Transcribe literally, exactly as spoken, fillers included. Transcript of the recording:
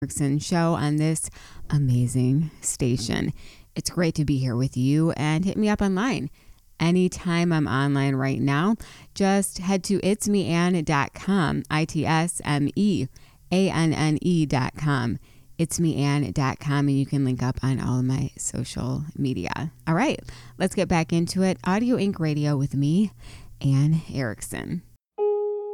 Erickson Show on this amazing station. It's great to be here with you, and hit me up online. Anytime I'm online right now, just head to its me ann dot com, I T S M E A N N E dot com, its me ann dot com, and you can link up on all of my social media. All right, let's get back into it. Audio Inc Radio with me, Ann Erickson.